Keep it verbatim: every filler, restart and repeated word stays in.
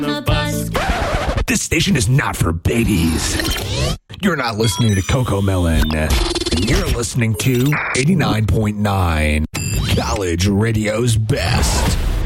the bus. This station is not for babies. You're not listening to Coco Melon. You're listening to eighty-nine point nine, College Radio's best.